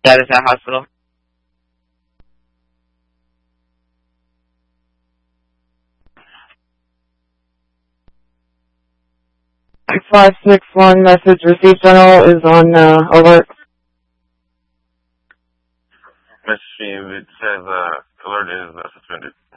Status at hospital. 6561 message received, General, is on alert. Message, it says alert is suspended.